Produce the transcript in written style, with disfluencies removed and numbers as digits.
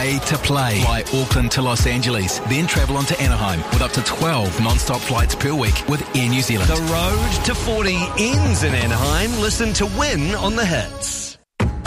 Made to play. Fly Auckland to Los Angeles, then travel on to Anaheim with up to 12 non-stop flights per week with Air New Zealand. The road to 40 ends in Anaheim. Listen to Win on the Hits.